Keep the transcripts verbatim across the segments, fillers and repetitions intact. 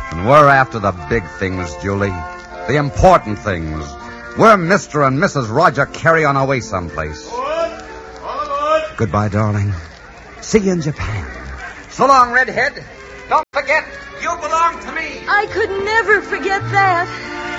And we're after the big things, Julie. The important things. We're Mister and Missus Roger Carey on our way someplace. Good. All good. Goodbye, darling. See you in Japan. So long, Redhead. Don't forget, you belong to me. I could never forget that.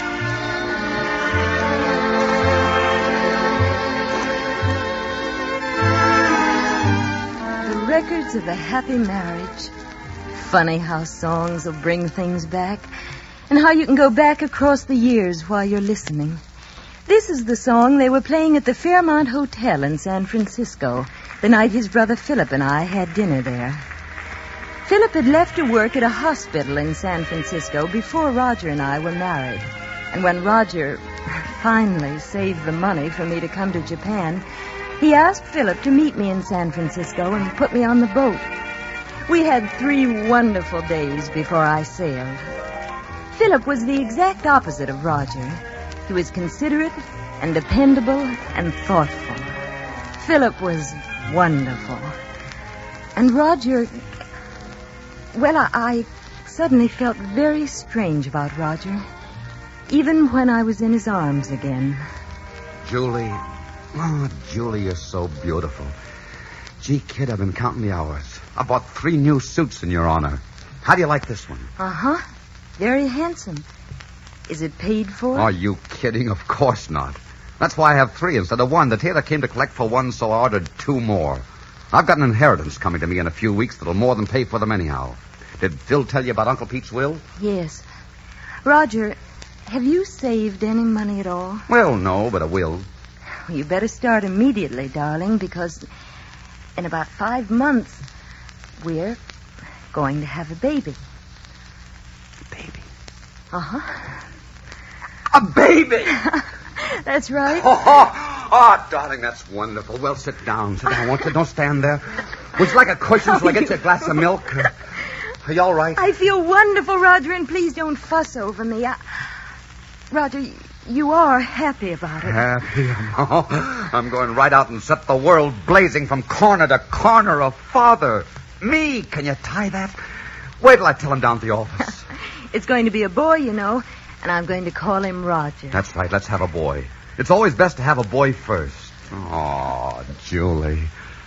The records of a happy marriage. Funny how songs will bring things back, and how you can go back across the years while you're listening. This is the song they were playing at the Fairmont Hotel in San Francisco the night his brother Philip and I had dinner there. Philip had left to work at a hospital in San Francisco before Roger and I were married. And when Roger finally saved the money for me to come to Japan, he asked Philip to meet me in San Francisco and put me on the boat. We had three wonderful days before I sailed. Philip was the exact opposite of Roger. He was considerate and dependable and thoughtful. Philip was wonderful. And Roger... Well, I, I suddenly felt very strange about Roger, even when I was in his arms again. Julie. Oh, Julie, you're so beautiful. Gee, kid, I've been counting the hours. I bought three new suits in your honor. How do you like this one? Uh-huh. Very handsome. Is it paid for? Are you kidding? Of course not. That's why I have three instead of one. The tailor came to collect for one, so I ordered two more. I've got an inheritance coming to me in a few weeks that'll more than pay for them anyhow. Did Phil tell you about Uncle Pete's will? Yes. Roger, have you saved any money at all? Well, no, but I will. You better start immediately, darling, because in about five months, we're going to have a baby. Baby? Uh-huh. A baby! That's right. Oh, oh, oh, darling, that's wonderful. Well, sit down. Sit down, won't you? Don't stand there. Would you like a cushion so I get you a glass of milk? Are you all right? I feel wonderful, Roger, and please don't fuss over me. I... Roger, you are happy about it. Happy? Oh, I'm going right out and set the world blazing from corner to corner. A father. Me. Can you tie that? Wait till I tell him down at the office. It's going to be a boy, you know, and I'm going to call him Roger. That's right. Let's have a boy. It's always best to have a boy first. Oh, Julie.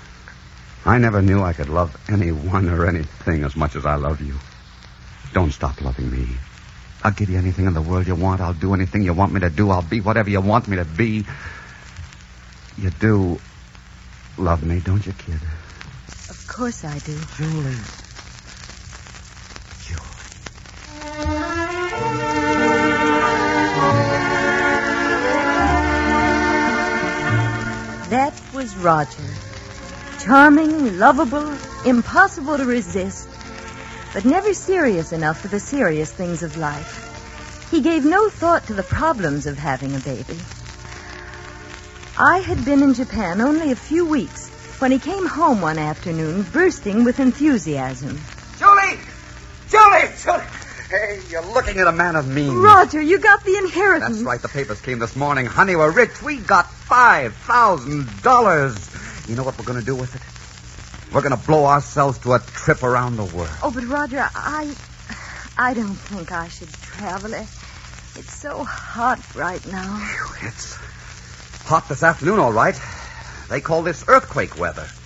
I never knew I could love anyone or anything as much as I love you. Don't stop loving me. I'll give you anything in the world you want. I'll do anything you want me to do. I'll be whatever you want me to be. You do love me, don't you, kid? Of course I do. Julie. That was Roger. Charming, lovable, impossible to resist, but never serious enough for the serious things of life. He gave no thought to the problems of having a baby. I had been in Japan only a few weeks when he came home one afternoon bursting with enthusiasm. Julie! Julie! Julie! Hey, you're looking at a man of means. Roger, you got the inheritance. That's right. The papers came this morning. Honey, we're rich. We got five thousand dollars. You know what we're going to do with it? We're going to blow ourselves to a trip around the world. Oh, but Roger, I... I don't think I should travel. It's so hot right now. Whew, it's hot this afternoon, all right. They call this earthquake weather.